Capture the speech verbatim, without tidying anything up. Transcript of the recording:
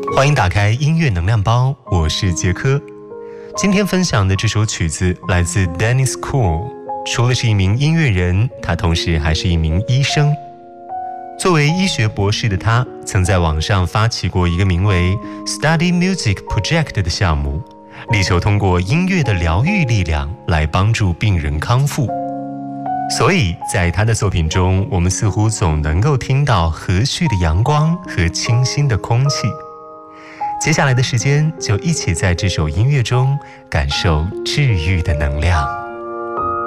欢迎打开音乐能量包，我是杰科。今天分享的这首曲子来自 Dennis Cole， 除了是一名音乐人，他同时还是一名医生。作为医学博士的他，曾在网上发起过一个名为 Study Music Project 的项目，力求通过音乐的疗愈力量来帮助病人康复。所以在他的作品中，我们似乎总能够听到和煦的阳光和清新的空气。接下来的时间，就一起在这首音乐中感受治愈的能量。